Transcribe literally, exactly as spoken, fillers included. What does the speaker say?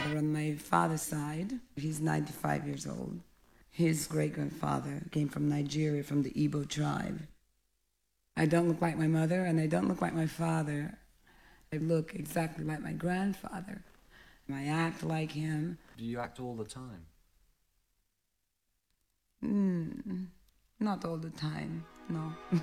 grandfather on my father's side. He's ninety-five years old. His great-grandfather came from Nigeria, from the Igbo tribe. I don't look like my mother, and I don't look like my father. I look exactly like my grandfather. I act like him. Do you act all the time? Mm, not all the time, no.